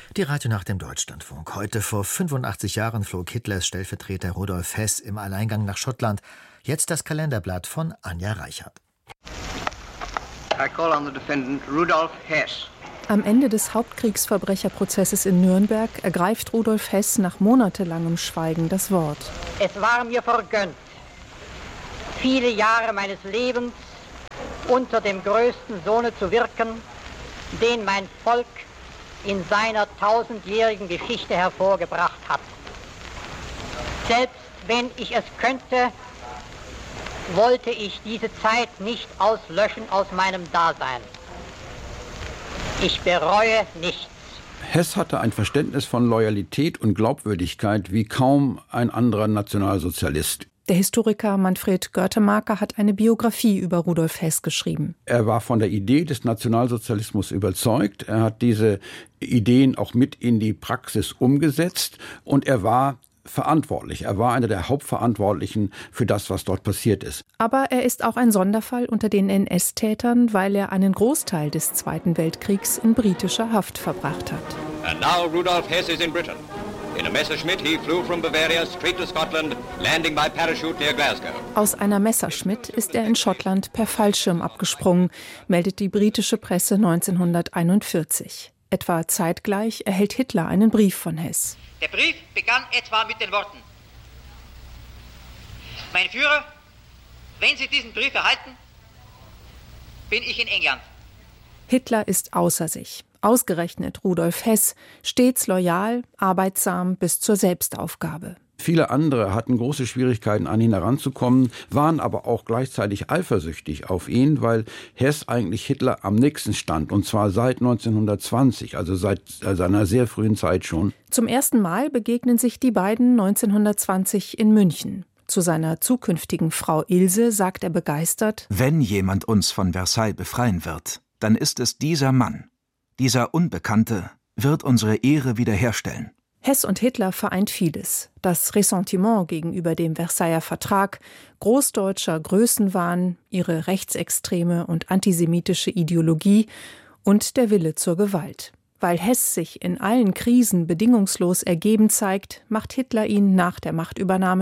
Die Radio nach dem Deutschlandfunk. Heute vor 85 Jahren flog Hitlers Stellvertreter Rudolf Hess im Alleingang nach Schottland. Jetzt das Kalenderblatt von Anja Reichert. I call on the defendant Rudolf Hess. Am Ende des Hauptkriegsverbrecherprozesses in Nürnberg ergreift Rudolf Hess nach monatelangem Schweigen das Wort. Es war mir vergönnt, viele Jahre meines Lebens unter dem größten Sohne zu wirken, den mein Volk in seiner 1000-jährigen Geschichte hervorgebracht hat. Selbst wenn ich es könnte, wollte ich diese Zeit nicht auslöschen aus meinem Dasein. Ich bereue nichts. Hess hatte ein Verständnis von Loyalität und Glaubwürdigkeit wie kaum ein anderer Nationalsozialist. Der Historiker Manfred Görtemaker hat eine Biografie über Rudolf Hess geschrieben. Er war von der Idee des Nationalsozialismus überzeugt. Er hat diese Ideen auch mit in die Praxis umgesetzt und er war verantwortlich. Er war einer der Hauptverantwortlichen für das, was dort passiert ist. Aber er ist auch ein Sonderfall unter den NS-Tätern, weil er einen Großteil des Zweiten Weltkriegs in britischer Haft verbracht hat. And now Rudolf Hess is in Britain. In a Messerschmitt he flew from Bavaria straight to Scotland, landing by parachute near Glasgow. Aus einer Messerschmitt ist er in Schottland per Fallschirm abgesprungen, meldet die britische Presse 1941. Etwa zeitgleich erhält Hitler einen Brief von Hess. Der Brief begann etwa mit den Worten: Mein Führer, wenn Sie diesen Brief erhalten, bin ich in England. Hitler ist außer sich. Ausgerechnet Rudolf Hess, stets loyal, arbeitsam bis zur Selbstaufgabe. Viele andere hatten große Schwierigkeiten, an ihn heranzukommen, waren aber auch gleichzeitig eifersüchtig auf ihn, weil Hess eigentlich Hitler am nächsten stand, und zwar seit 1920, also seit seiner sehr frühen Zeit schon. Zum ersten Mal begegnen sich die beiden 1920 in München. Zu seiner zukünftigen Frau Ilse sagt er begeistert: Wenn jemand uns von Versailles befreien wird, dann ist es dieser Mann. Dieser Unbekannte wird unsere Ehre wiederherstellen. Hess und Hitler vereint vieles. Das Ressentiment gegenüber dem Versailler Vertrag, großdeutscher Größenwahn, ihre rechtsextreme und antisemitische Ideologie und der Wille zur Gewalt. Weil Hess sich in allen Krisen bedingungslos ergeben zeigt, macht Hitler ihn nach der Machtübernahme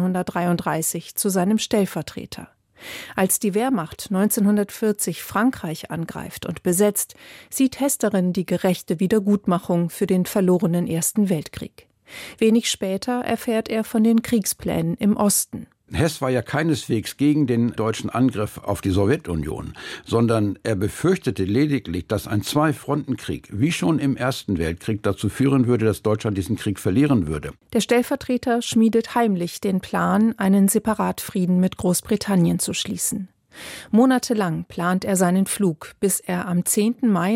1933 zu seinem Stellvertreter. Als die Wehrmacht 1940 Frankreich angreift und besetzt, sieht Hess darin die gerechte Wiedergutmachung für den verlorenen Ersten Weltkrieg. Wenig später erfährt er von den Kriegsplänen im Osten. Hess war ja keineswegs gegen den deutschen Angriff auf die Sowjetunion, sondern er befürchtete lediglich, dass ein Zwei-Fronten-Krieg, wie schon im Ersten Weltkrieg, dazu führen würde, dass Deutschland diesen Krieg verlieren würde. Der Stellvertreter schmiedet heimlich den Plan, einen Separatfrieden mit Großbritannien zu schließen. Monatelang plant er seinen Flug, bis er am 10. Mai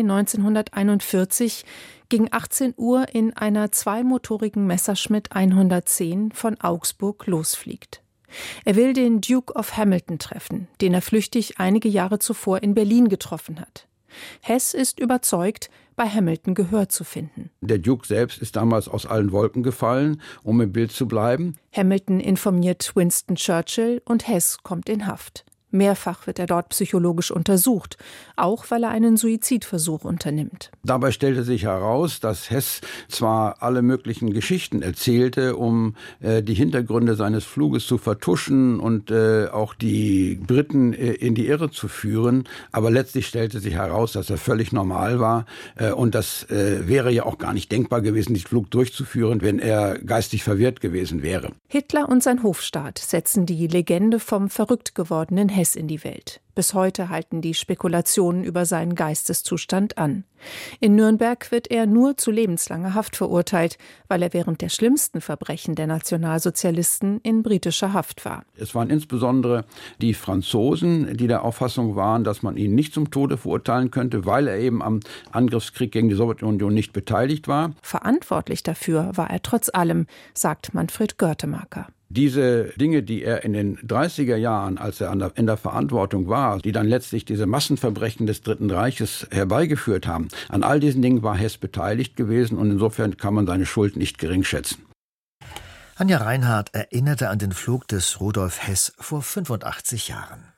1941 gegen 18 Uhr in einer zweimotorigen Messerschmitt 110 von Augsburg losfliegt. Er will den Duke of Hamilton treffen, den er flüchtig einige Jahre zuvor in Berlin getroffen hat. Hess ist überzeugt, bei Hamilton Gehör zu finden. Der Duke selbst ist damals aus allen Wolken gefallen, um im Bild zu bleiben. Hamilton informiert Winston Churchill und Hess kommt in Haft. Mehrfach wird er dort psychologisch untersucht, auch weil er einen Suizidversuch unternimmt. Dabei stellte sich heraus, dass Hess zwar alle möglichen Geschichten erzählte, um die Hintergründe seines Fluges zu vertuschen und auch die Briten in die Irre zu führen, aber letztlich stellte sich heraus, dass er völlig normal war und das wäre ja auch gar nicht denkbar gewesen, diesen Flug durchzuführen, wenn er geistig verwirrt gewesen wäre. Hitler und sein Hofstaat setzen die Legende vom verrückt gewordenen Hess in die Welt. Bis heute halten die Spekulationen über seinen Geisteszustand an. In Nürnberg wird er nur zu lebenslanger Haft verurteilt, weil er während der schlimmsten Verbrechen der Nationalsozialisten in britischer Haft war. Es waren insbesondere die Franzosen, die der Auffassung waren, dass man ihn nicht zum Tode verurteilen könnte, weil er eben am Angriffskrieg gegen die Sowjetunion nicht beteiligt war. Verantwortlich dafür war er trotz allem, sagt Manfred Görtemaker. Diese Dinge, die er in den 30er Jahren, als er in der Verantwortung war, die dann letztlich diese Massenverbrechen des Dritten Reiches herbeigeführt haben, an all diesen Dingen war Hess beteiligt gewesen und insofern kann man seine Schuld nicht gering schätzen. Anja Reinhardt erinnerte an den Flug des Rudolf Hess vor 85 Jahren.